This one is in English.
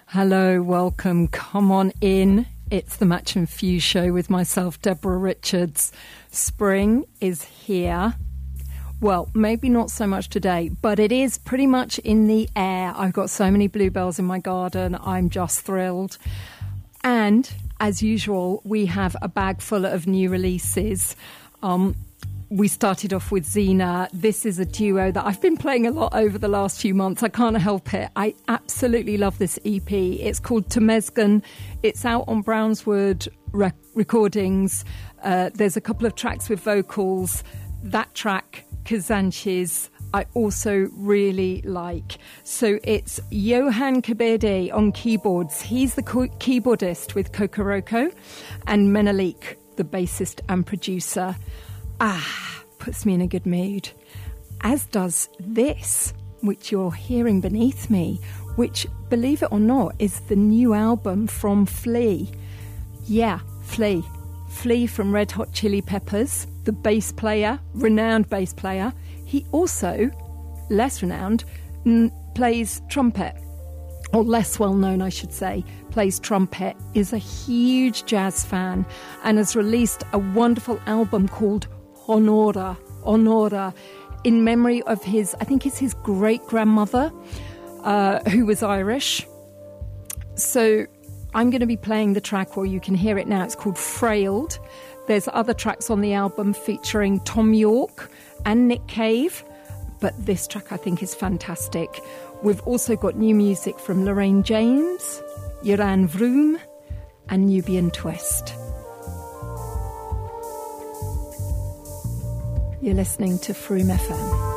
Hello, welcome, come on in. It's the Match and Fuse show with myself, Deborah Richards. Spring is here. Well, maybe not so much today, but it is pretty much in the air. I've got so many bluebells in my garden. I'm just thrilled. And as usual, we have a bag full of new releases. We started off with Zena. This is a duo that I've been playing a lot over the last few months. I can't help it. I absolutely love this EP. It's called Temesgen. It's out on Brownswood Recordings. There's a couple of tracks with vocals. That track, Kazanches, I also really like. So it's Johan Kabede on keyboards. He's the keyboardist with Kokoroko, and Menelik, the bassist and producer. Puts me in a good mood. As does this, which you're hearing beneath me, which, believe it or not, is the new album from Flea. Yeah, Flea. Flea from Red Hot Chili Peppers, the bass player, renowned bass player. He also, less renowned, plays trumpet. Or less well known, I should say, plays trumpet, is a huge jazz fan, and has released a wonderful album called Honora, in memory of his, I think it's his great-grandmother, who was Irish. So I'm going to be playing the track, or you can hear it now. It's called Frailed. There's other tracks on the album featuring Tom York and Nick Cave, but this track I think is fantastic. We've also got new music from Lorraine James, Joran Vroom, and Nubian Twist. You're listening to Froom FM.